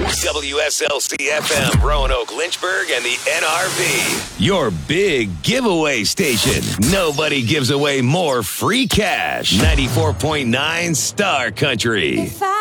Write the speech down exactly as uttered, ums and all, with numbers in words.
W S L C F M, Roanoke, Lynchburg, and the N R V. Your big giveaway station. Nobody gives away more free cash. ninety-four point nine Star Country. If I